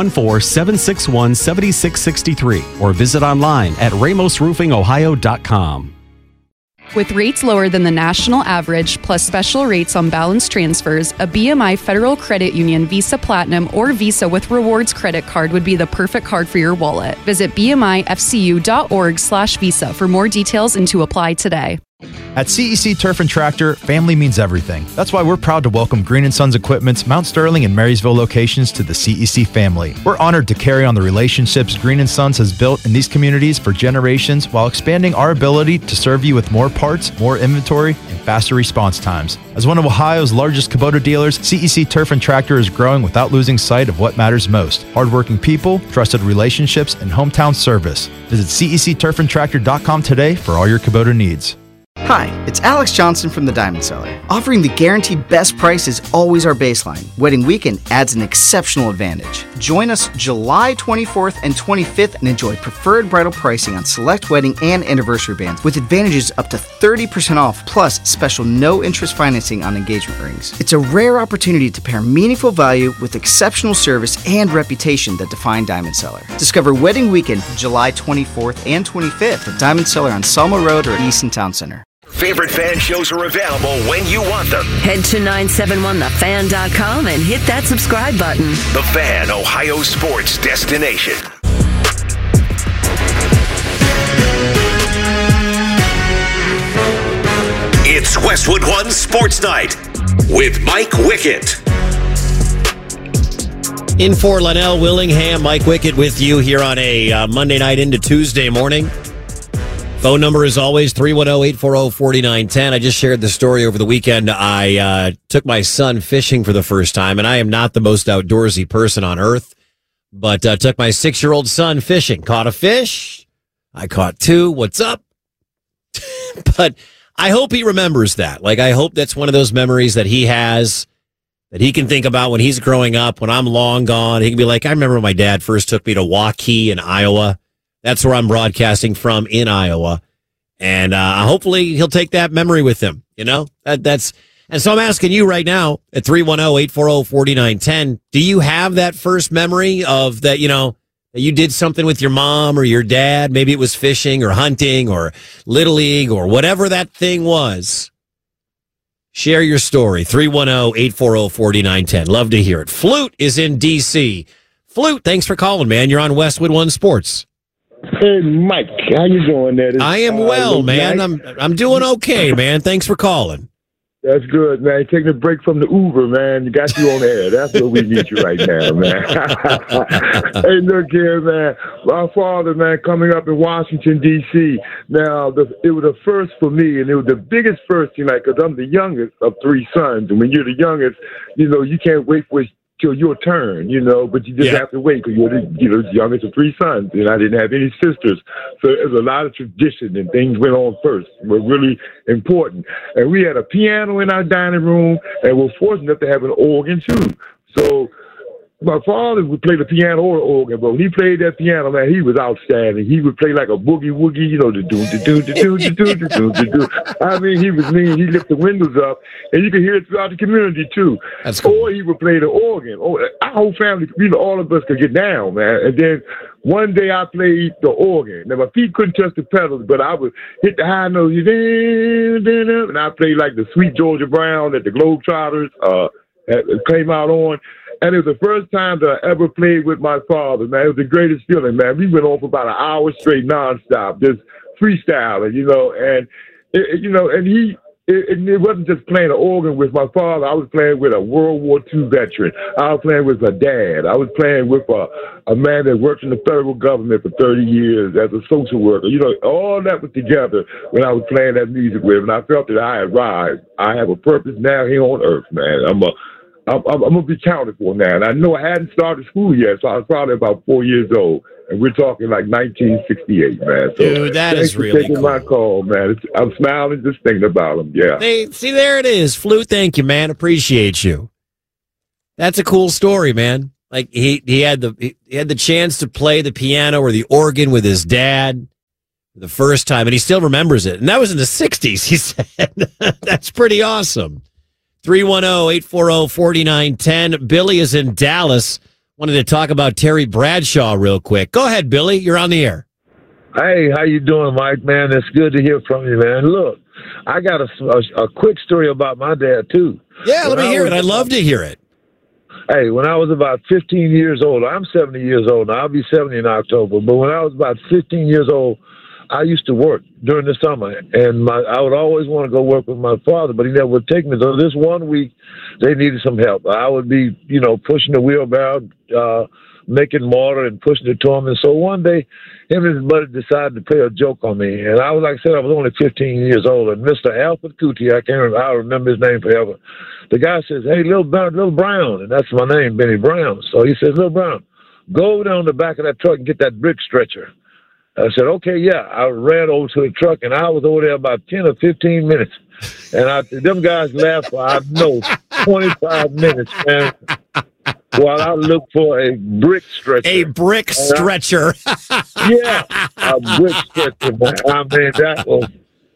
S11: 614-761-7663 or visit online at ramosroofingohio.com.
S5: With rates lower than the national average, plus special rates on balance transfers, a BMI Federal Credit Union Visa Platinum or Visa with Rewards credit card would be the perfect card for your wallet. Visit bmifcu.org/visa for more details and to apply today.
S7: At CEC Turf and Tractor, family means everything. That's why we're proud to welcome Green & Sons Equipment's Mount Sterling and Marysville locations to the CEC family. We're honored to carry on the relationships Green & Sons has built in these communities for generations while expanding our ability to serve you with more parts, more inventory, and faster response times. As one of Ohio's largest Kubota dealers, CEC Turf and Tractor is growing without losing sight of what matters most: hardworking people, trusted relationships, and hometown service. Visit CECTurfandTractor.com today for all your Kubota needs.
S6: Hi, it's Alex Johnson from the Diamond Cellar. Offering the guaranteed best price is always our baseline. Wedding weekend adds an exceptional advantage. Join us July 24th and 25th and enjoy preferred bridal pricing on select wedding and anniversary bands with advantages up to 30% off plus special no-interest financing on engagement rings. It's a rare opportunity to pair meaningful value with exceptional service and reputation that define Diamond Cellar. Discover Wedding Weekend July 24th and 25th at Diamond Cellar on Selma Road or Easton Town Center.
S3: Favorite fan shows are available when you want them.
S20: Head to 971thefan.com and hit that subscribe button.
S3: The Fan, Ohio sports destination. It's Westwood One Sports Night with Mike Wickett.
S1: In for Linnell Willingham, Mike Wickett with you here on a Monday night into Tuesday morning. Phone number is always 310-840-4910. I just shared the story over the weekend. I took my son fishing for the first time, and I am not the most outdoorsy person on earth, but took my 6-year-old son fishing. Caught a fish. I caught 2. What's up? But I hope he remembers that. Like, I hope that's one of those memories that he has, that he can think about when he's growing up, when I'm long gone. He can be like, I remember when my dad first took me to Waukee in Iowa. That's where I'm broadcasting from, in Iowa. And hopefully he'll take that memory with him, you know? And so I'm asking you right now at 310-840-4910, do you have that first memory of that, you know, that you did something with your mom or your dad? Maybe it was fishing or hunting or Little League or whatever that thing was. Share your story, 310-840-4910. Love to hear it. Flute is in D.C. Flute, thanks for calling, man. You're on Westwood One Sports.
S8: Hey, Mike, how you doing there?
S1: I am well, man. I'm doing okay, man. Thanks for calling.
S8: That's good, man. Taking a break from the Uber, man. You got you on air. That's where we need you right now, man. Hey, look here, man. My father, man, coming up in Washington, D.C. Now, it was the first for me, and it was the biggest first, you know, because I'm the youngest of 3 sons. And when you're the youngest, you know, you can't wait for till your turn, you know, but you just have to wait because you're the youngest of 3 sons, and I didn't have any sisters. So it was a lot of tradition, and things went on first. Were really important. And we had a piano in our dining room, and we're fortunate enough to have an organ, too. So my father would play the piano or the organ, but when he played that piano, man, he was outstanding. He would play like a boogie-woogie, you know, the do-do-do-do-do-do-do-do. I mean, he was mean. He lifted the windows up, and you could hear it throughout the community, too.
S1: That's cool.
S8: Or he would play the organ. Our whole family, you know, all of us could get down, man. And then one day I played the organ. Now, my feet couldn't touch the pedals, but I would hit the high notes, and I played like the Sweet Georgia Brown that the Globetrotters came out on. And it was the first time that I ever played with my father, man. It was the greatest feeling, man. We went on for about an hour straight, nonstop, just freestyling, and it wasn't just playing an organ with my father. I was playing with a World War II veteran. I was playing with my dad. I was playing with a man that worked in the federal government for 30 years as a social worker. All that was together when I was playing that music with him. And I felt that I arrived. I have a purpose now here on earth, man. I'm going to be counted for now. And I know I hadn't started school yet, so I was probably about 4 years old. And we're talking like 1968, man. So
S1: dude, that is really cool.
S8: My call, man. I'm smiling just thinking about him. Yeah.
S1: See, there it is. Flute, thank you, man. Appreciate you. That's a cool story, man. Like he had the chance to play the piano or the organ with his dad for the first time, and he still remembers it. And that was in the 60s, he said. That's pretty awesome. 310-840-4910. Billy is in Dallas. Wanted to talk about Terry Bradshaw real quick. Go ahead, Billy. You're on the air.
S9: Hey, how you doing, Mike? Man, it's good to hear from you, man. Look, I got a quick story about my dad, too.
S1: Yeah, let me hear it. I'd love to hear it.
S9: Hey, when I was about 15 years old, I'm 70 years old now. I'll be 70 in October. But when I was about 15 years old, I used to work during the summer, and I would always want to go work with my father, but he never would take me. So this one week, they needed some help. I would be, pushing the wheelbarrow, making mortar and pushing it to him. And so one day, him and his buddy decided to play a joke on me. And I was, like I said, I was only 15 years old. And Mr. Alfred Cootie, I'll remember his name forever. The guy says, hey, Little Brown, and that's my name, Benny Brown. So he says, Little Brown, go over there on the back of that truck and get that brick stretcher. I said, okay, yeah. I ran over to the truck, and I was over there about 10 or 15 minutes. And them guys laughed for, 25 minutes, man, while I looked for a brick stretcher.
S1: A brick stretcher.
S9: Yeah, a brick stretcher, man. I mean, that was,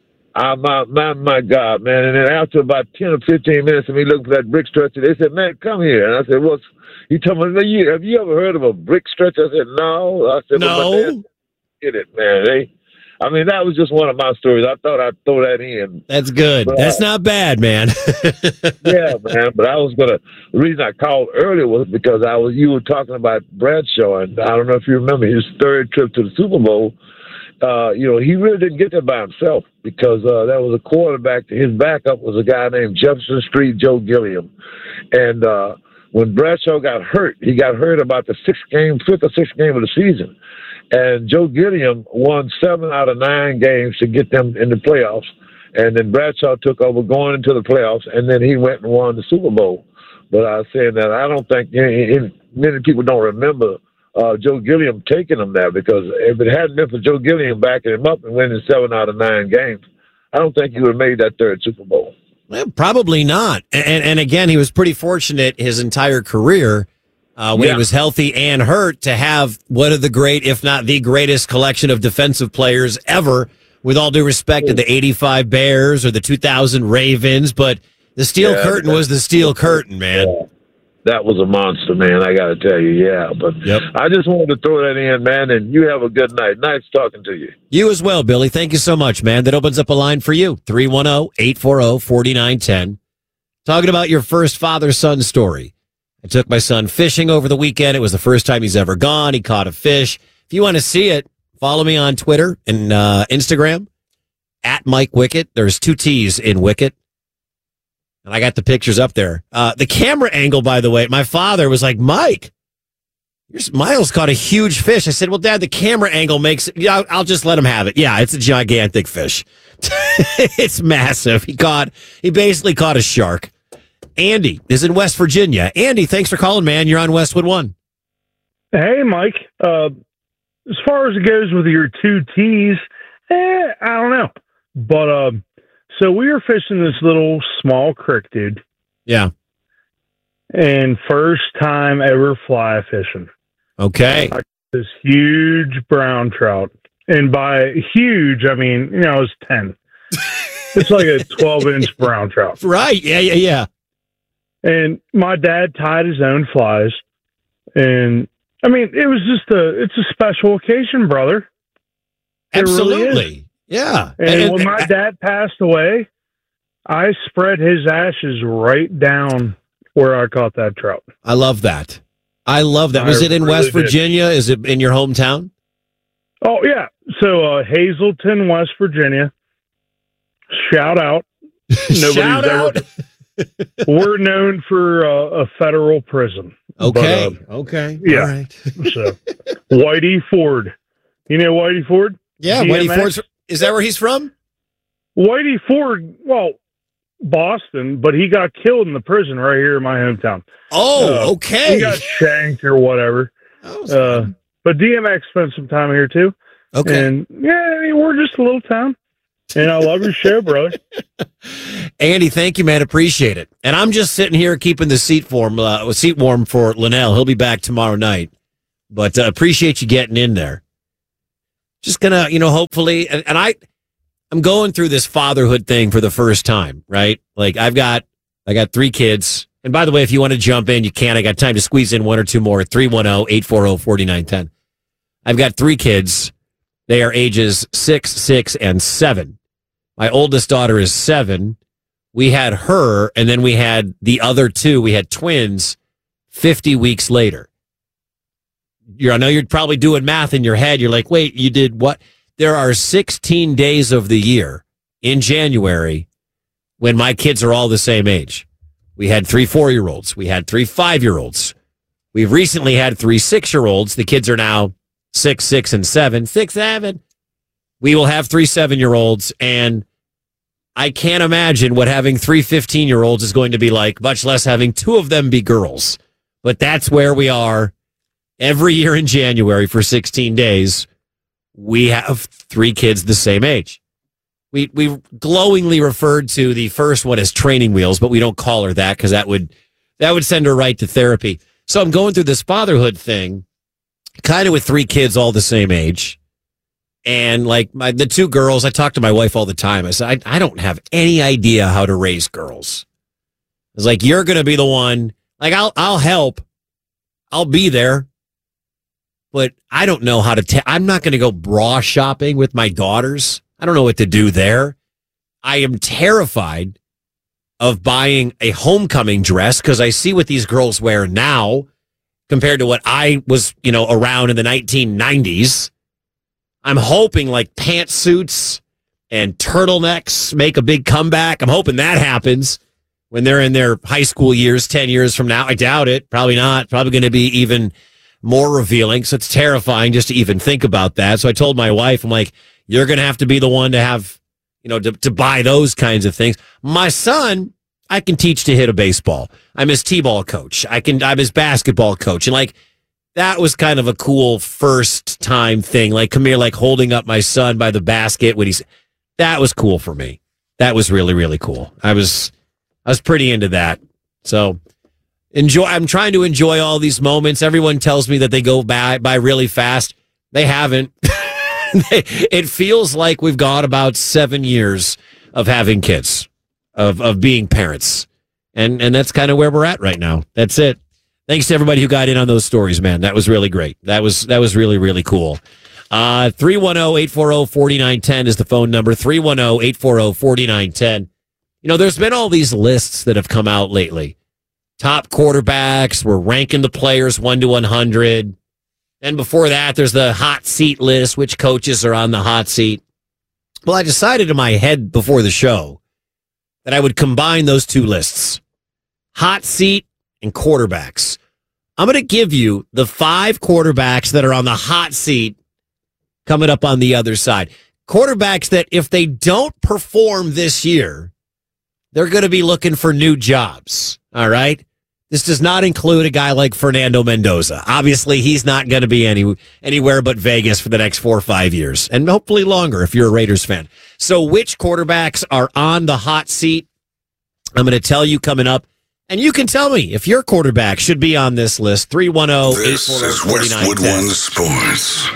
S9: my God, man. And then after about 10 or 15 minutes of me looking for that brick stretcher, they said, man, come here. And I said, he told me, have you ever heard of a brick stretcher? I said, no. I said,
S1: no.
S9: Get it, man. That was just one of my stories. I thought I'd throw that in.
S1: That's good. But, that's not bad, man.
S9: Yeah, man. But the reason I called earlier was because you were talking about Bradshaw, and I don't know if you remember his third trip to the Super Bowl. He really didn't get there by himself because there was a quarterback. His backup was a guy named Jefferson Street Joe Gilliam, and when Bradshaw got hurt, he got hurt about the fifth or sixth game of the season. And Joe Gilliam won 7 out of 9 games to get them in the playoffs. And then Bradshaw took over going into the playoffs, and then he went and won the Super Bowl. But I was saying that I don't think many people don't remember Joe Gilliam taking them there, because if it hadn't been for Joe Gilliam backing him up and winning 7 out of 9 games, I don't think he would have made that third Super Bowl.
S1: Well, probably not. And again, he was pretty fortunate his entire career when he was healthy and hurt to have one of the great, if not the greatest collection of defensive players ever, with all due respect to the 85 Bears or the 2000 Ravens. But the Steel Curtain was the Steel Curtain, man.
S9: Yeah. That was a monster, man, I got to tell you, yeah. But I just wanted to throw that in, man, and you have a good night. Nice talking to you.
S1: You as well, Billy. Thank you so much, man. That opens up a line for you, 310-840-4910. Talking about your first father-son story. I took my son fishing over the weekend. It was the first time he's ever gone. He caught a fish. If you want to see it, follow me on Twitter and Instagram, at Mike Wickett. There's 2 T's in Wickett. And I got the pictures up there. The camera angle, by the way, my father was like, Mike, Miles caught a huge fish. I said, well, Dad, the camera angle makes it. Yeah, I'll just let him have it. Yeah, it's a gigantic fish. It's massive. He basically caught a shark. Andy is in West Virginia. Andy, thanks for calling, man. You're on Westwood One.
S10: Hey, Mike. As far as it goes with your 2 T's, I don't know. But, so we were fishing this little small creek, dude.
S1: Yeah.
S10: And first time ever fly fishing.
S1: Okay.
S10: This huge brown trout. And by huge, I mean, it was 10. It's like a 12-inch brown trout.
S1: Right. Yeah.
S10: And my dad tied his own flies. And, I mean, it was just it's a special occasion, brother.
S1: Absolutely.
S10: It really is.
S1: Yeah.
S10: And when my dad passed away, I spread his ashes right down where I caught that trout.
S1: I love that. Was it in West Virginia? Is it in your hometown?
S10: Oh, yeah. So, Hazleton, West Virginia. Shout out.
S1: Shout out.
S10: We're known for a federal prison.
S1: Okay.
S10: But,
S1: okay.
S10: Yeah.
S1: All right.
S10: So, Whitey Ford. You know Whitey Ford?
S1: Yeah,
S10: DMX?
S1: Whitey Ford. Is that where he's from?
S10: Whitey Ford, well, Boston, but he got killed in the prison right here in my hometown.
S1: Oh, okay.
S10: He got shanked or whatever. But DMX spent some time here too.
S1: Okay.
S10: And yeah, we're just a little town. And I love your show, brother.
S1: Andy, thank you, man. Appreciate it. And I'm just sitting here keeping the seat warm for Linnell. He'll be back tomorrow night. But appreciate you getting in there. Just gonna, hopefully, and I'm going through this fatherhood thing for the first time, right? Like I got 3 kids. And by the way, if you want to jump in, you can. I got time to squeeze in 1 or 2 more at 310-840-4910. I've got 3 kids. They are ages 6, 6, and 7. My oldest daughter is 7. We had her, and then we had the other 2. We had twins 50 weeks later. I know you're probably doing math in your head. You're like, wait, you did what? There are 16 days of the year in January when my kids are all the same age. We had 3 4-year-olds. We had 3 5-year-olds. We've recently had 3 6-year-olds. The kids are now 6, 6, and 7. 6, 7. We will have 3 7-year-olds, and I can't imagine what having 3 15-year-olds is going to be like, much less having 2 of them be girls. But that's where we are every year in January for 16 days. We have 3 kids the same age. We glowingly referred to the first one as training wheels, but we don't call her that because that would send her right to therapy. So I'm going through this fatherhood thing, kind of with 3 kids all the same age. And like the 2 girls, I talk to my wife all the time. I said, I don't have any idea how to raise girls. I was like, you're going to be the one. Like, I'll help. I'll be there. But I don't know how to I'm not going to go bra shopping with my daughters. I don't know what to do there. I am terrified of buying a homecoming dress because I see what these girls wear now compared to what I was, around in the 1990s. I'm hoping like pantsuits and turtlenecks make a big comeback. I'm hoping that happens when they're in their high school years, 10 years from now. I doubt it. Probably not. Probably going to be even more revealing. So it's terrifying just to even think about that. So I told my wife, I'm like, you're going to have to be the one to have, to buy those kinds of things. My son, I can teach to hit a baseball. I'm his t-ball coach. I'm his basketball coach. And like, that was kind of a cool first time thing. Like, come here, like holding up my son by the basket when that was cool for me. That was really, really cool. I was pretty into that. So I'm trying to enjoy all these moments. Everyone tells me that they go by really fast. They haven't. It feels like we've gone about 7 years of having kids, of being parents. And that's kind of where we're at right now. That's it. Thanks to everybody who got in on those stories, man. That was really great. That was really, really cool. 310-840-4910 is the phone number. 310-840-4910. There's been all these lists that have come out lately. Top quarterbacks, we're ranking the players 1 to 100. And before that, there's the hot seat list, which coaches are on the hot seat. Well, I decided in my head before the show that I would combine those 2 lists, hot seat and quarterbacks. I'm going to give you the 5 quarterbacks that are on the hot seat coming up on the other side. Quarterbacks that if they don't perform this year, they're going to be looking for new jobs. All right. This does not include a guy like Fernando Mendoza. Obviously, he's not going to be anywhere but Vegas for the next 4 or 5 years, and hopefully longer if you're a Raiders fan. So which quarterbacks are on the hot seat? I'm going to tell you coming up, and you can tell me if your quarterback should be on this list. 310-840-4910.
S12: This is Westwood One Sports.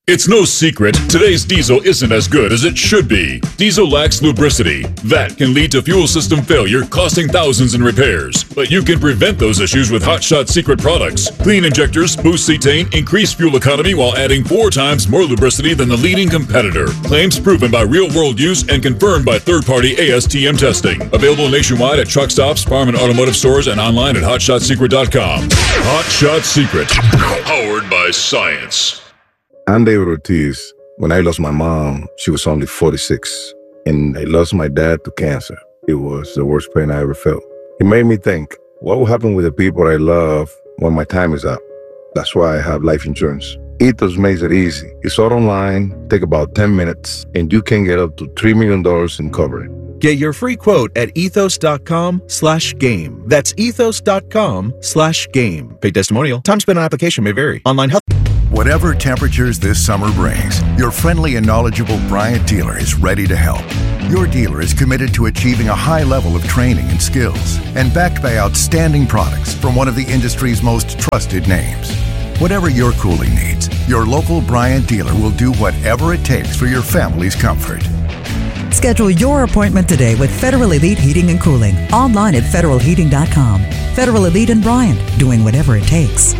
S13: It's no secret, today's diesel isn't as good as it should be. Diesel lacks lubricity. That can lead to fuel system failure, costing thousands in repairs. But you can prevent those issues with Hot Shot Secret products. Clean injectors, boost cetane, increase fuel economy while adding 4 times more lubricity than the leading competitor. Claims proven by real-world use and confirmed by third-party ASTM testing. Available nationwide at truck stops, farm and automotive stores, and online at HotShotSecret.com. Hot Shot Secret. Powered by science.
S14: I'm David Ortiz. When I lost my mom, she was only 46. And I lost my dad to cancer. It was the worst pain I ever felt. It made me think, what will happen with the people I love when my time is up? That's why I have life insurance. Ethos makes it easy. It's all online, take about 10 minutes, and you can get up to $3 million in coverage.
S15: Get your free quote at ethos.com/game. That's ethos.com/game. Paid testimonial. Time spent on application may vary. Online health.
S25: Whatever temperatures this summer brings, your friendly and knowledgeable Bryant dealer is ready to help. Your dealer is committed to achieving a high level of training and skills, and backed by outstanding products from one of the industry's most trusted names. Whatever your cooling needs, your local Bryant dealer will do whatever it takes for your family's comfort.
S26: Schedule your appointment today with Federal Elite Heating and Cooling. Online at federalheating.com. Federal Elite and Bryant, doing whatever it takes.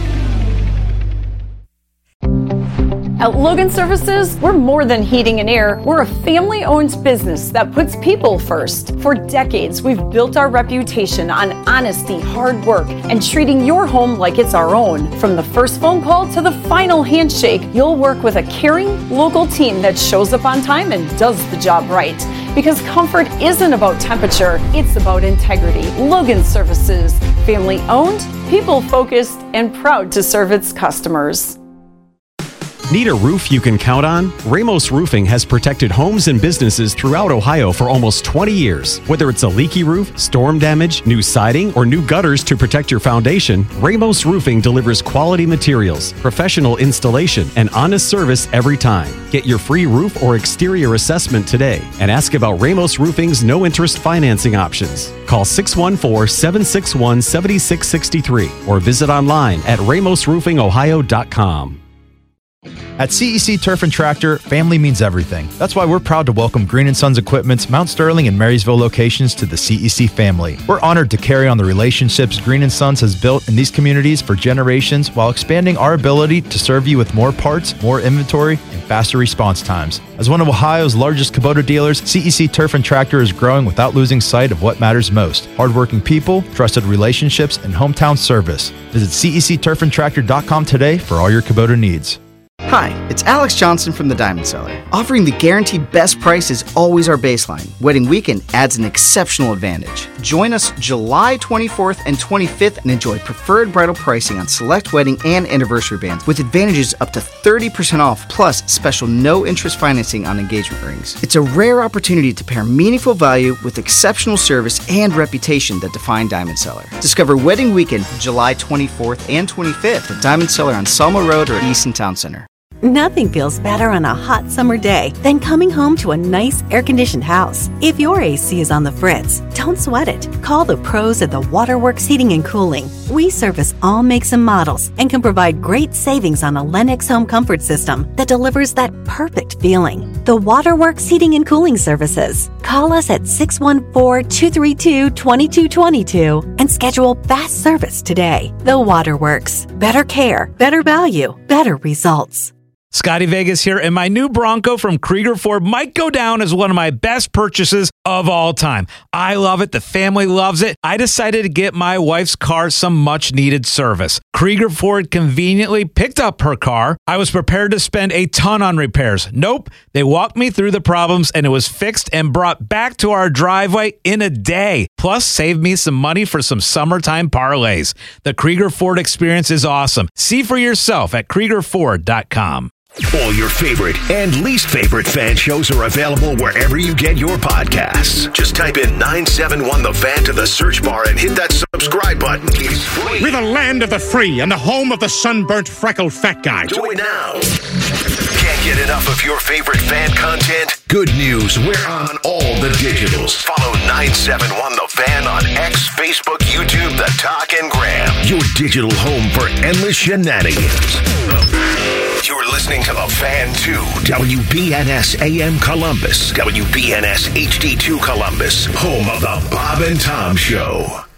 S16: At Logan Services, we're more than heating and air. We're a family-owned business that puts people first. For decades, we've built our reputation on honesty, hard work, and treating your home like it's our own. From the first phone call to the final handshake, you'll work with a caring, local team that shows up on time and does the job right. Because comfort isn't about temperature, it's about integrity. Logan Services, family-owned, people-focused, and proud to serve its customers.
S11: Need a roof you can count on? Ramos Roofing has protected homes and businesses throughout Ohio for almost 20 years. Whether it's a leaky roof, storm damage, new siding, or new gutters to protect your foundation, Ramos Roofing delivers quality materials, professional installation, and honest service every time. Get your free roof or exterior assessment today and ask about Ramos Roofing's no-interest financing options. Call 614-761-7663 or visit online at ramosroofingohio.com.
S7: At CEC Turf and Tractor, family means everything. That's why we're proud to welcome Green & Sons Equipment's Mount Sterling and Marysville locations to the CEC family. We're honored to carry on the relationships Green & Sons has built in these communities for generations while expanding our ability to serve you with more parts, more inventory, and faster response times. As one of Ohio's largest Kubota dealers, CEC Turf and Tractor is growing without losing sight of what matters most: hardworking people, trusted relationships, and hometown service. Visit CECTurfandTractor.com today for all your Kubota needs.
S6: Hi, it's Alex Johnson from the Diamond Cellar. Offering the guaranteed best price is always our baseline. Wedding weekend adds an exceptional advantage. Join us July 24th and 25th and enjoy preferred bridal pricing on select wedding and anniversary bands with advantages up to 30% off plus special no-interest financing on engagement rings. It's a rare opportunity to pair meaningful value with exceptional service and reputation that define Diamond Cellar. Discover Wedding Weekend July 24th and 25th at Diamond Cellar on Selma Road or Easton Town Center.
S17: Nothing feels better on a hot summer day than coming home to a nice air-conditioned house. If your AC is on the fritz, don't sweat it. Call the pros at the Waterworks Heating and Cooling. We service all makes and models and can provide great savings on a Lennox home comfort system that delivers that perfect feeling. The Waterworks Heating and Cooling Services. Call us at 614-232-2222 and schedule fast service today. The Waterworks. Better care, better value, better results.
S18: Scotty Vegas here, and my new Bronco from Krieger Ford might go down as one of my best purchases of all time. I love it. The family loves it. I decided to get my wife's car some much-needed service. Krieger Ford conveniently picked up her car. I was prepared to spend a ton on repairs. Nope. They walked me through the problems, and it was fixed and brought back to our driveway in a day. Plus, saved me some money for some summertime parlays. The Krieger Ford experience is awesome. See for yourself at KriegerFord.com.
S3: All your favorite and least favorite fan shows are available wherever you get your podcasts. Just type in 971 The Fan to the search bar and hit that subscribe button. It's free.
S27: We're the land of the free and the home of the sunburnt, freckled fat guy.
S3: Do it now. Can't get enough of your favorite fan content? Good news, we're on all the digitals. Follow 971 The Fan on X, Facebook, YouTube, The Talk, and Gram. Your digital home for endless shenanigans. You're listening to The Fan 2, WBNS AM Columbus, WBNS HD2 Columbus, home of the Bob and Tom Show.